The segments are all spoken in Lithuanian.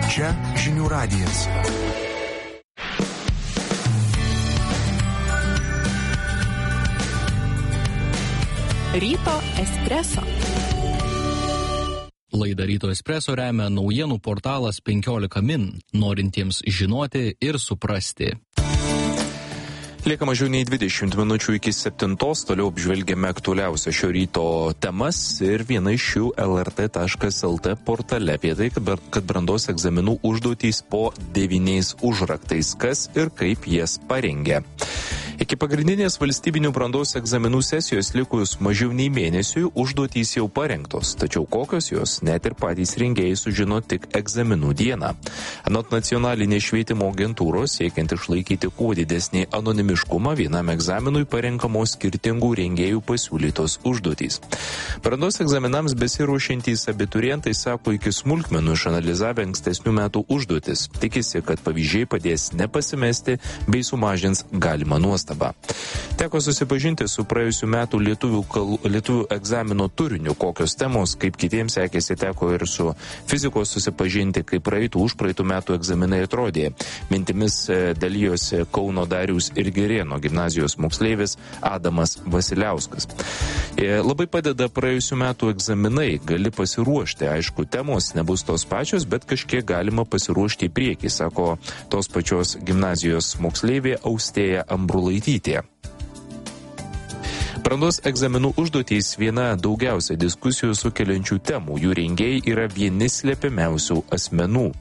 Čia žinių radijas. Ryto espreso. Laidą Ryto espreso remia naujienų portalas 15 min, norintiems žinoti ir suprasti. Lieka mažiau nei 20 minučių iki 7, toliau apžvelgiame aktualiausią šio ryto temas ir viena iš jų lrt.lt portale apie tai, kad brandos egzaminų užduotys po 9 užraktais, kas ir kaip jas parengė. Iki pagrindinės valstybinių brandos egzaminų sesijos likus mažiau nei mėnesiui užduotys jau parengtos, tačiau kokios jos net ir patys rengėjai sužino tik egzaminų dieną. Anot nacionalinės švietimo agentūros, siekiant išlaikyti kuo didesnį anonimiškumą, vienam egzaminui parenkamos skirtingų rengėjų pasiūlytos užduotys. Brandos egzaminams besiruošiantys abiturientai sako iki smulkmenų išanalizavę ankstesnių metų užduotis. Tikisi, kad pavyzdžiai padės nepasimesti bei sumažins galimą nuostabą. Teko susipažinti su praėjusių metų lietuvių egzamino turiniu, kokios temos, kaip kitiems sekėsi, teko ir su fizikos susipažinti, kaip praeitų užpraeitų metų egzaminai atrodė. Mintimis dalyjosi Kauno Dariaus ir Girėno gimnazijos moksleivis Adamas Vasiliauskas. Labai padeda praėjusių metų egzaminai, gali pasiruošti, aišku, temos nebus tos pačios, bet kažkiek galima pasiruošti į priekį, sako tos pačios gimnazijos moksleivė Austėja Ambrulaitytė. Brandos egzaminų užduotys viena daugiausia diskusijų sukeliančių temų. Jų rengėjai yra vieni slepiamiausių asmenų.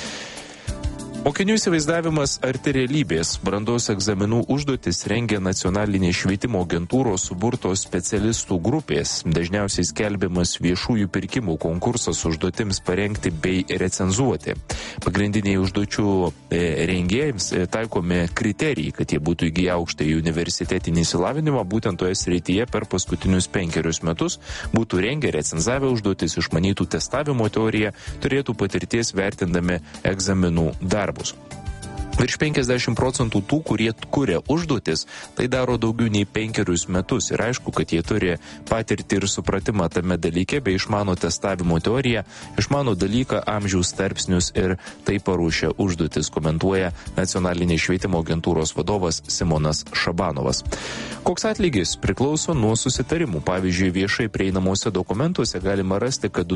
Mokinių įsivaizdavimas arti realybės. Brandos egzaminų užduotis rengia nacionalinė švietimo agentūros suburtos specialistų grupės. Dažniausiai skelbiamas viešųjų pirkimų konkursas užduotims parengti bei recenzuoti. Pagrindiniai užduočių rengėjams taikomi kriterijai, kad jie būtų įgiję aukštąjį universitetinį išsilavinimą, būtent toje srityje per paskutinius 5 metus būtų rengę, recenzavę užduotis, išmanytų testavimo teoriją, turėtų patirties vertindami egzaminų darbą. Virš 50% tų, kurie kuria užduotis, tai daro daugiau nei 5 metus ir aišku, kad jie turi patirtį ir supratimą tame dalyke, bei išmano testavimo teoriją, išmano dalyką, amžiaus tarpsnius ir tai paruošia užduotis, komentuoja nacionalinės švietimo agentūros vadovas Simonas Šabanovas. Koks atlygis priklauso nuo susitarimų. Pavyzdžiui, viešai prieinamuose dokumentuose galima rasti, kad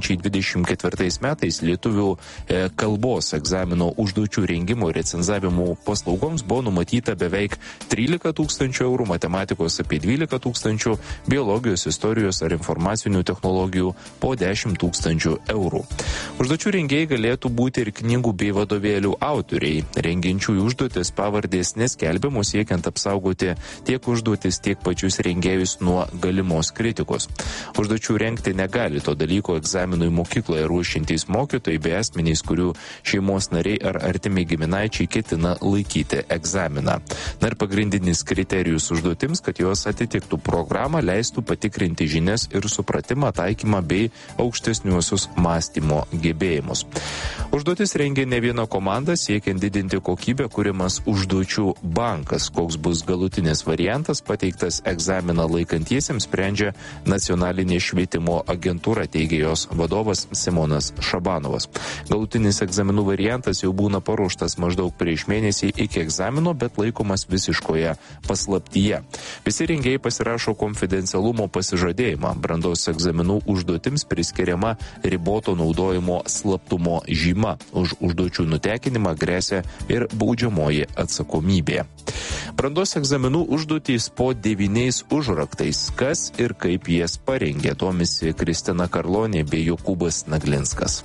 2024 metais lietuvių kalbos egzamino užduočių rengimo ir recenzavimo paslaugoms buvo numatyta beveik 13 000 eurų, matematikos apie 12 000, biologijos, istorijos ar informacinių technologijų po 10 000 eurų. Užduočių rengėjai galėtų būti ir knygų bei vadovėlių autoriai. Rengiančiųjų užduotis pavardės neskelbiamos, siekiant apsaugoti tiek užduotis, tiek pačius rengėjus nuo galimos kritikos. Užduočių rengti negali to dalyko egzaminui mokykloje ruošiantys mokytojai bei asmenys, kurių šeimos nariai ar artimi giminaičiai ketina laikyti egzaminą. Na ir pagrindinis kriterijus užduotims, kad jos atitiktų programą, leistų patikrinti žinias ir supratimą, taikymą bei aukštesniuosius mąstymo gebėjimus. Užduotis rengia ne viena komanda, siekiant didinti kokybę, kuriamas užduočių bankas. Koks bus galutinis variantas, pateiktas egzaminą laikantiesiems, sprendžia nacionalinė švietimo agentūra, teigia jos vadovas Simonas Šabanovas. Galutinis egzaminų variantas jau būna paruoštas maždaug prieš mėnesį iki egzamino, bet laikomas visiškoje paslaptyje. Visi rengėjai pasirašo konfidencialumo pasižadėjimą. Brandos egzaminų užduotims priskiriama riboto naudojimo slaptumo žyma. Už užduočių nutekinimą gresia ir baudžiamoji atsakomybė. Brandos egzaminų užduotys po 9 užraktais. Kas ir kaip jas parengė, domisi Kristina Karlonė bei Jokūbas Naglinskas.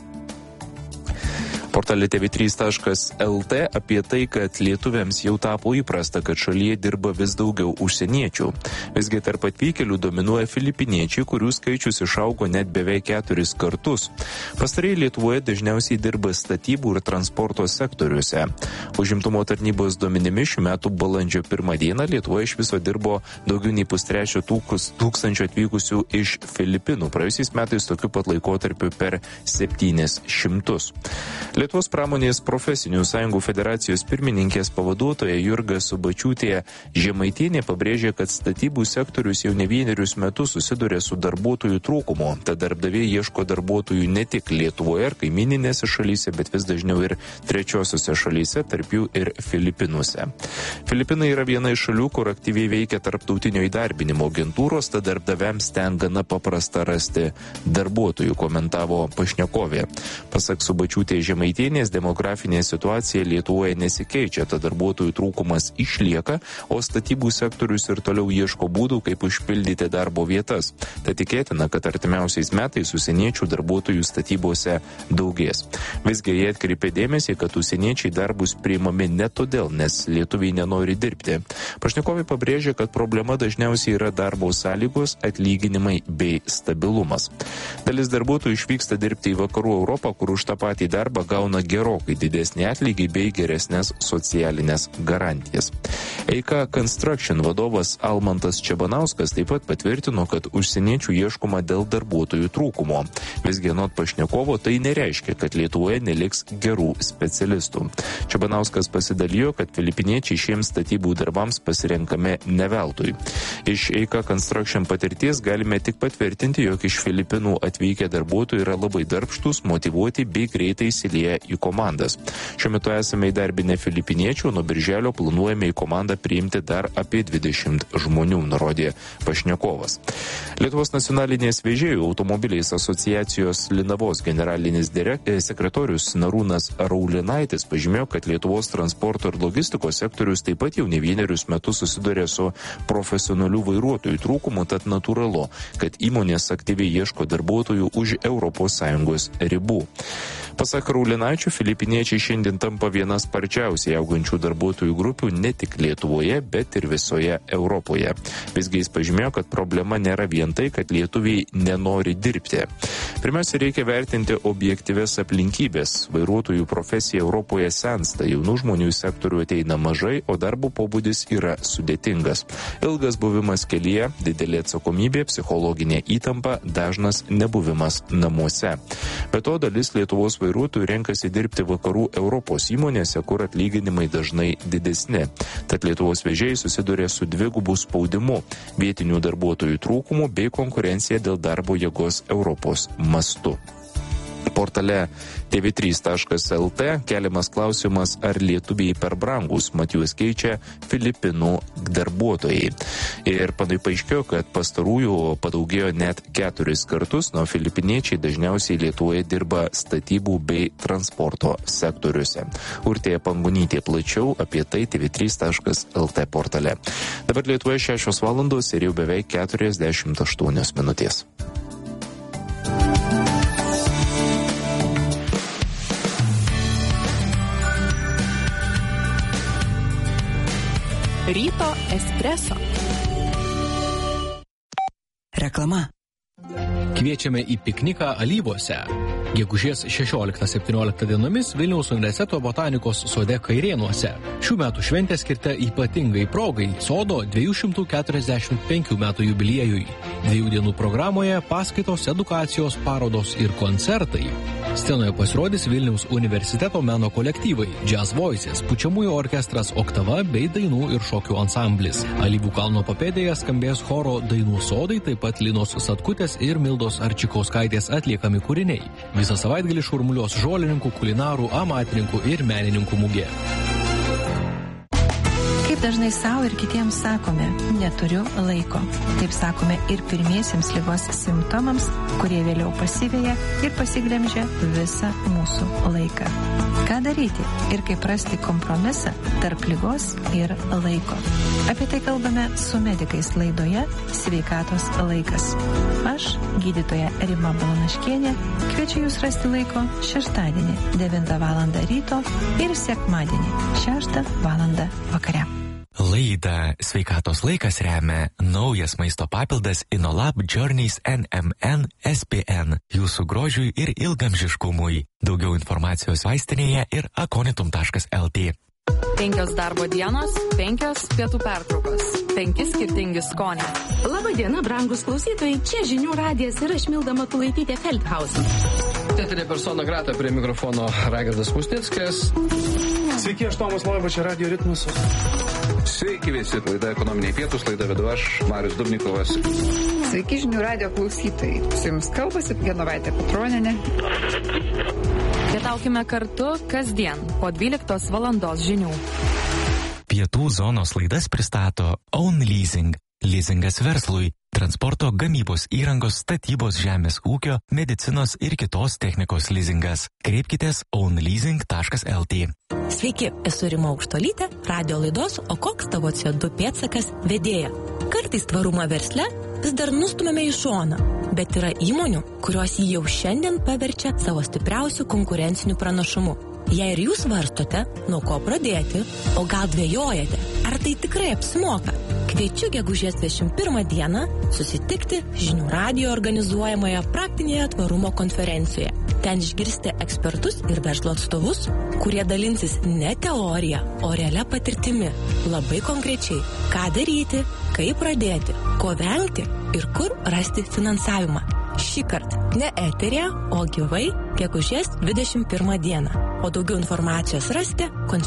Portale tv3.lt apie tai, kad lietuviams jau tapo įprasta, kad šalyje dirba vis daugiau užsieniečių. Visgi tarp atvykėlių dominuoja filipiniečiai, kurių skaičius išaugo net beveik 4 kartus. Pastarieji Lietuvoje dažniausiai dirba statybų ir transporto sektoriuose. Užimtumo tarnybos duomenimis šių metų balandžio 1 dieną Lietuvoje iš viso dirbo daugiau nei 3,5 tūkstančio atvykusių iš Filipinų. Praėjusiais metais tokiu pat laikotarpiu per 700. Lietuvos pramonės profesinių sąjungų federacijos pirmininkės pavaduotoja Jurga Subačiūtė Žemaitienė pabrėžė, kad statybų sektorius jau ne vienerius metus susiduria su darbuotojų trūkumu. Tad darbdaviai ieško darbuotojų ne tik Lietuvoje ar kaimininėse šalyse, bet vis dažniau ir trečiosiose šalyse, tarp jų ir Filipinuose. Filipinai yra viena iš šalių, kur aktyviai veikia tarptautinio įdarbinimo agentūros, tad darbdaviams ten gana paprasta rasti darbuotojų, komentavo pašnekovė. Pasak Subačiūtės Žemaitienės, demografinė situacija Lietuvoje nesikeičia, tad darbuotojų trūkumas išlieka, o statybų sektorius ir toliau ieško būdų, kaip užpildyti darbo vietas. Tad tikėtina, kad artimiausiais metais užsieniečių darbuotojų statybose daugės. Visgi jie atkreipė dėmesį, kad užsieniečiai darbus priimami ne todėl, nes lietuviai nenori dirbti. Pašnekovai pabrėžė, kad problema dažniausiai yra darbo sąlygos, atlyginimai bei stabilumas. Dalis darbuotojų išvyksta dirbti į vakarų Europą, kur už tą patį darbą gauna gerokai didesnį atlygį bei geresnės socialinės garantijas. Eika Construction vadovas Almantas Čebanauskas taip pat patvirtino, kad užsieniečių ieškoma dėl darbuotojų trūkumo. Visgi anot pašnekovo tai nereiškia, kad Lietuvoje neliks gerų specialistų. Čebanauskas pasidalijo, kad filipiniečiai šiems statybų darbams pasirenkami ne veltui. Iš Eika Construction patirties galime tik patvirtinti, jog iš Filipinų atvykę darbuotojai yra labai darbštūs, motyvuoti bei greitai įsilieja į komandas. Šiuo metu esame įdarbinę filipiniečių, nuo birželio planuojame į komandą priimti dar apie 20 žmonių, nurodė pašnekovas. Lietuvos nacionalinės vežėjų automobiliais asociacijos Linavos generalinis sekretorius Narūnas Raulinaitis pažymėjo, kad Lietuvos transporto ir logistikos sektorius taip pat jau ne vienerius metus susiduria su profesionalių vairuotojų trūkumu, tad natūralu, kad įmonės aktyviai ieško darbuotojų už ES ribų. Pasak Raulinaičio, filipiniečiai šiandien tampa viena sparčiausiai augančių darbuotojų grupių ne tik Lietuvoje, bet ir visoje Europoje. Visgi jis pažymėjo, kad problema nėra vien tai, kad lietuviai nenori dirbti. Pirmiausia, reikia vertinti objektyves aplinkybės. Vairuotojų profesija Europoje sensta, jaunų žmonių į sektorių ateina mažai, o darbo pobūdis yra sudėtingas. Ilgas buvimas kelyje, didelė atsakomybė, psichologinė įtampa, dažnas nebuvimas namuose. Be to, dalis Lietuvos vairuotojų renkasi dirbti vakarų Europos įmonėse, kur atlyginimai dažnai didesni. Tad Lietuvos vežėjai susiduria su dvigubų spaudimu, vietinių darbuotojų trūkumu bei konkurencija dėl darbo jėgos Europos mastu. Portale tv3.lt keliamas klausimas, ar lietuviai per brangus, mat juos keičia Filipinų darbuotojai. Ir paaiškėjo, kad pastarųjų padaugėjo net 4 kartus, nuo filipiniečiai dažniausiai Lietuvoje dirba statybų bei transporto sektoriuose. Urtė Pangonytė plačiau apie tai tv3.lt portale. Dabar Lietuvoje 6 valandos ir jau beveik 48 minutės. Ryto espreso. Reklama. Kviečiame į pikniką Alyvuose. Gegužės 16-17 dienomis Vilniaus universiteto botanikos sode Kairėnuose. Šių metų šventė skirta ypatingai progai sodo 245 metų jubiliejui. 2 dienų programoje paskaitos, edukacijos, parodos ir koncertai. Scenoje pasirodys Vilniaus universiteto meno kolektyvai, Jazz Voices, pučiamųjų orkestras Oktava bei dainų ir šokių ansamblis. Alyvų kalno papėdėje skambės choro Dainų sodai, taip pat Linos Satkutės ir Mildos Arčikauskaitės atliekami kūriniai. Visą savaitgalį šurmuliuos žolininkų, kulinarų, amatininkų ir menininkų mugė. Kaip dažnai savo ir kitiems sakome, neturiu laiko. Taip sakome ir pirmiesiems ligos simptomams, kurie vėliau pasiveja ir pasiglemžia visą mūsų laiką. Ką daryti ir kaip rasti kompromisą tarp ligos ir laiko? Apie tai kalbame su medikais laidoje Sveikatos laikas. Aš, gydytoja Rima Balanaškienė, kviečiu jūs rasti laiko šeštadienį 9 val. Ryto ir sekmadienį 6 val. Vakare. Laidą Sveikatos laikas remia naujas maisto papildas InnoLab Journeys NMN SPN jūsų grožiui ir ilgamžiškumui. Daugiau informacijos vaistinėje ir akonitum.lt. 5 darbo dienos, 5 pietų pertraukos, 5 skirtingi skoniai. Labadiena, brangus klausytojai, čia Žinių radijas ir aš Milda Matulaitytė Feldhausen. Teatrė persona grata, prie mikrofono Raigardas Musnickas. Sveiki, aš Tomas Loiba, čia Radio Ritmas. Sveiki visi, laida Ekonominiai pietūs, laidą vedu aš, Marius Dubnikovas. Sveiki, Žinių radijo klausytojai. Su jums kalbasi Genovaitė Petronienė. Pietaukime kartu kasdien po 12 valandos žinių. Pietų zonos laidas pristato Own Leasing. Leasingas verslui, transporto, gamybos įrangos, statybos, žemės ūkio, medicinos ir kitos technikos leasingas. Kreipkitės ownleasing.lt. Sveiki, esu Rima Aukštolytė, radio laidos O koks tavo CO2 pėdsakas vedėja. Kartais tvarumą versle vis dar nustumėme į šoną, bet yra įmonių, kurios jį jau šiandien paverčia savo stipriausių konkurencinių pranašumų. Jei ir jūs svarstote, nuo ko pradėti, o gal dvejojate, ar tai tikrai apsimoka, kviečiu gegužės 21 dieną susitikti Žinių radijo organizuojamoje praktinėje tvarumo konferencijoje. Ten išgirsite ekspertus ir verslo atstovus, kurie dalinsis ne teorija, o realia patirtimi. Labai konkrečiai, ką daryti, kaip pradėti, ko vengti ir kur rasti finansavimą. Šįkart ne eterija, o gyvai gegužės 21 dieną. O daugiau informacijos rasite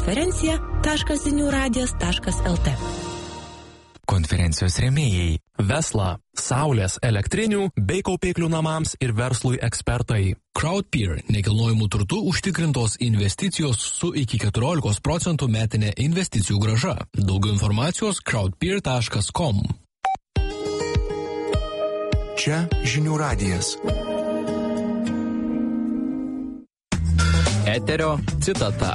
konferencija.žiniųradijas.lt. Konferencijos rėmėjai. Vesla, saulės, elektrinių bei kaupiklių namams ir verslui ekspertai. CrowdPeer – nekilnojimų turtų užtikrintos investicijos su iki 14% metinė investicijų grąža. Daugiau informacijos crowdpeer.com. Čia Žinių radijas. Eterio citata.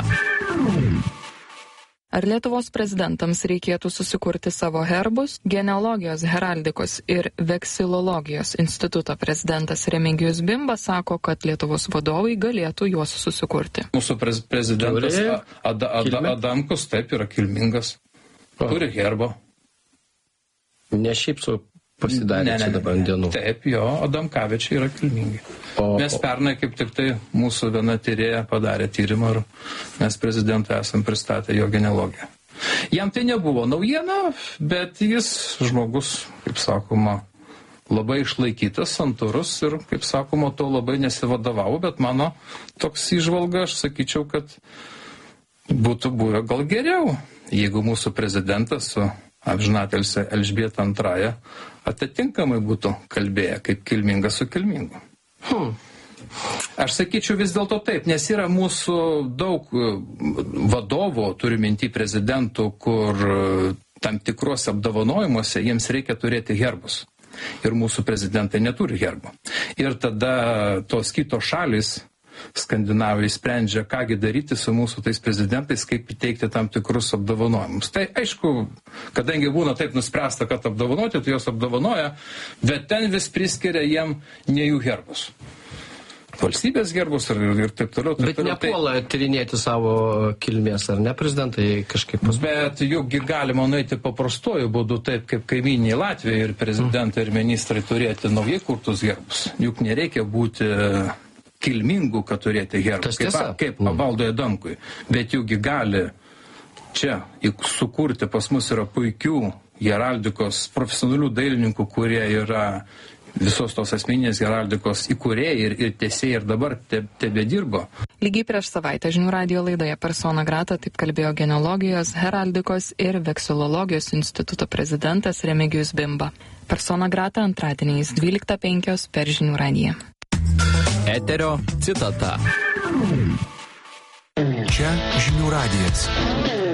Ar Lietuvos prezidentams reikėtų susikurti savo herbus? Genealogijos, heraldikos ir veksilologijos instituto prezidentas Remigijus Bimba sako, kad Lietuvos vadovai galėtų juos susikurti. Mūsų prezidentas Adamkus taip yra kilmingas. Turi herbą. Ne šiaip su pasidarė čia dabar dienų. Taip, jo, Adamkavičiai yra kilmingi. Mes pernai kaip tik tai mūsų viena tyrėja padarė tyrimą ir mes prezidentui esam pristatę jo genealogiją. Jam tai nebuvo naujiena, bet jis žmogus, kaip sakoma, labai išlaikytas, santūrus ir, kaip sakoma, to labai nesivadovavo, bet mano toks įžvalga, aš sakyčiau, kad būtų buvę gal geriau, jeigu mūsų prezidentas su amžinatilsį Elžbieta II atitinkamai būtų kalbėję kaip kilmingas su kilmingu. Aš sakyčiau vis dėlto taip, nes yra mūsų daug vadovų, turiu minty prezidentų, kur tam tikruose apdovanojimuose jiems reikia turėti herbus. Ir mūsų prezidentai neturi herbų. Ir tada tos kitos šalis, Skandinavai, sprendžia, kągi daryti su mūsų tais prezidentais, kaip įteikti tam tikrus apdovanojimus. Tai aišku, kadangi būna taip nuspręsta, kad apdovanoti, tai jos apdovanoja, bet ten vis priskiria jiem ne jų herbus. Valstybės gerbus ir taip toliau. Bet nepuola tyrinėti savo kilmės, ar ne, prezidentai kažkaip? Bet juk galima nueiti paprastuoju būdu, taip kaip kaimyniniai Latvijai ir prezidentai ir ministrai turėti naujai kurtus gerbus. Juk nereikia būti kilmingų, kad turėti herbus, kaip Valdui Adamkui. Bet juk gali čia sukurti, pas mus yra puikių heraldikos profesionalių dailininkų, kurie yra visos tos asmeninės heraldikos įkūrėjai ir tęsėjai ir dabar tebedirbo. Lygiai prieš savaitę Žinių radijo laidoje Persona grata taip kalbėjo genealogijos, heraldikos ir veksilologijos instituto prezidentas Remigijus Bimba. Persona grata antradieniais 12:05 per Žinių radiją. Eterio citata. Čia Žinių radijas.